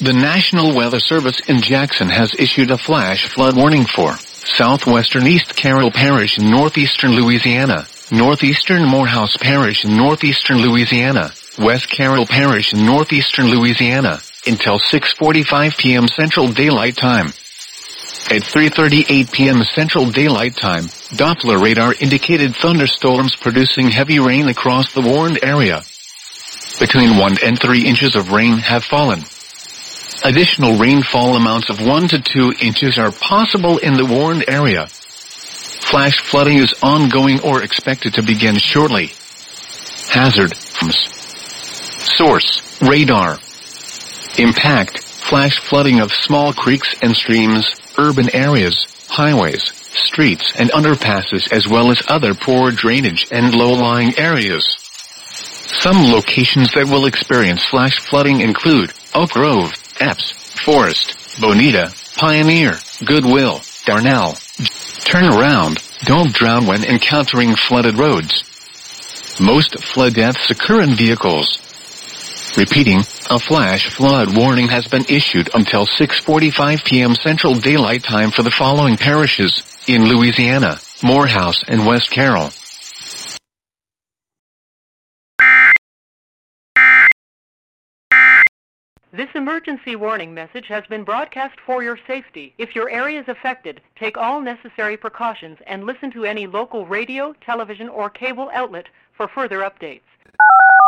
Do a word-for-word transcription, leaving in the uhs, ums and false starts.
The National Weather Service in Jackson has issued a flash flood warning for southwestern East Carroll Parish in northeastern Louisiana, northeastern Morehouse Parish in northeastern Louisiana, West Carroll Parish in northeastern Louisiana, until six forty-five p m Central Daylight Time. At three thirty-eight p m Central Daylight Time, Doppler radar indicated thunderstorms producing heavy rain across the warned area. Between one and three inches of rain have fallen. Additional rainfall amounts of one to two inches are possible in the warned area. Flash flooding is ongoing or expected to begin shortly. Hazard. Source: radar. Impact: flash flooding of small creeks and streams, urban areas, highways, streets and underpasses, as well as other poor drainage and low-lying areas. Some locations that will experience flash flooding include Oak Grove, Epps, Forest, Bonita, Pioneer, Goodwill, Darnell. Turn around. Don't drown when encountering flooded roads. Most flood deaths occur in vehicles. Repeating, a flash flood warning has been issued until six forty-five p m Central Daylight Time for the following parishes in Louisiana: Morehouse and West Carroll. This emergency warning message has been broadcast for your safety. If your area is affected, take all necessary precautions and listen to any local radio, television, or cable outlet for further updates.